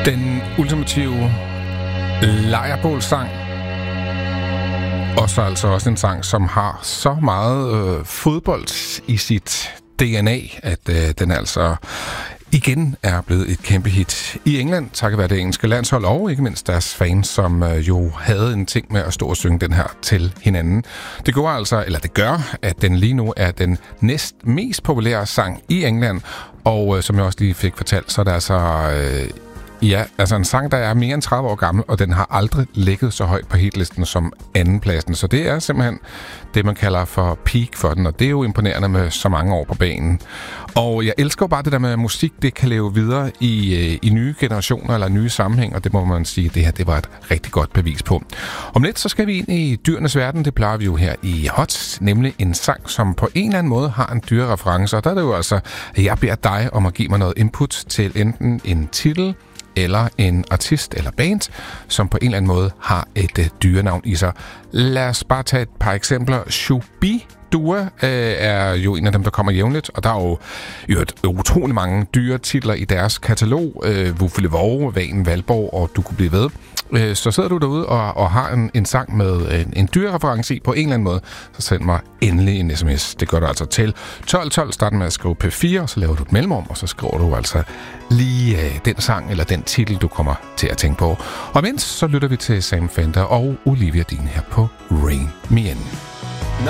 Den ultimative lejrbålsang. Og så altså også en sang, som har så meget fodbold i sit DNA, at den altså igen er blevet et kæmpe hit i England, takket være det engelske landshold og ikke mindst deres fans, som jo havde en ting med at stå og synge den her til hinanden. Det gør, at den lige nu er den næst mest populære sang i England, og som jeg også lige fik fortalt, så er det altså en sang, der er mere end 30 år gammel, og den har aldrig ligget så højt på hitlisten som andenpladsen. Så det er simpelthen det, man kalder for peak for den, og det er jo imponerende med så mange år på banen. Og jeg elsker jo bare det der med musik, det kan leve videre i nye generationer eller nye sammenhæng, og det må man sige, det var et rigtig godt bevis på. Om lidt, så skal vi ind i dyrenes verden, det plejer vi jo her i Hot, nemlig en sang, som på en eller anden måde har en dyrereference, og der er det jo altså, at jeg beder dig om at give mig noget input til enten en titel, eller en artist eller band, som på en eller anden måde har et dyrenavn i sig. Lad os bare tage et par eksempler. Shubidua er jo en af dem, der kommer jævnligt, og der er jo utrolig mange dyretitler i deres katalog. Wuffele Vove, Vagen Valborg, og du kunne blive ved. Så sidder du derude og har en sang med en dyrereference i på en eller anden måde, så send mig endelig en sms. Det gør du altså til 1212. Start med at skrive P4, og så laver du et mellemrum, og så skriver du altså lige den sang eller den titel, du kommer til at tænke på. Og imens så lytter vi til Sam Fender og Olivia Dean her på Rain Me In.